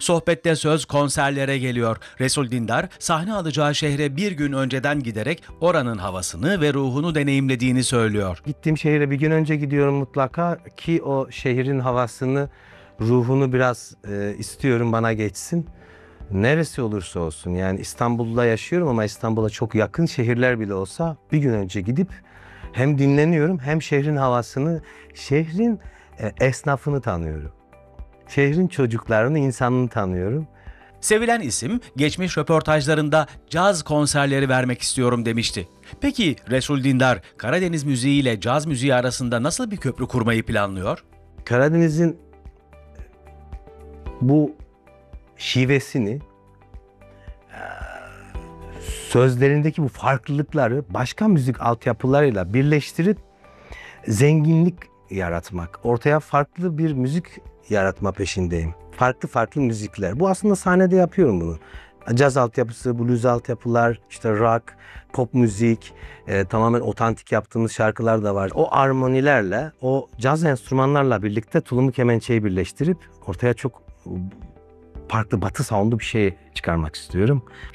Sohbette söz konserlere geliyor. Resul Dindar, sahne alacağı şehre bir gün önceden giderek oranın havasını ve ruhunu deneyimlediğini söylüyor. Gittiğim şehre bir gün önce gidiyorum mutlaka ki o şehrin havasını, ruhunu biraz istiyorum bana geçsin. Neresi olursa olsun, yani İstanbul'da yaşıyorum ama İstanbul'a çok yakın şehirler bile olsa bir gün önce gidip hem dinleniyorum hem şehrin havasını, şehrin esnafını tanıyorum. Şehrin çocuklarını, insanını tanıyorum. Sevilen isim, geçmiş röportajlarında caz konserleri vermek istiyorum demişti. Peki Resul Dindar, Karadeniz müziği ile caz müziği arasında nasıl bir köprü kurmayı planlıyor? Karadeniz'in bu şivesini, sözlerindeki bu farklılıkları başka müzik altyapılarıyla birleştirip zenginlik yaratmak, ortaya farklı bir müzik yaratma peşindeyim. Farklı farklı müzikler. Bu aslında sahnede yapıyorum bunu. Caz altyapısı, blues altyapılar, işte rock, pop müzik, tamamen otantik yaptığımız şarkılar da var. O armonilerle, o caz enstrümanlarla birlikte tulumu kemençeyi birleştirip ortaya çok farklı batı sound'u bir şey çıkarmak istiyorum.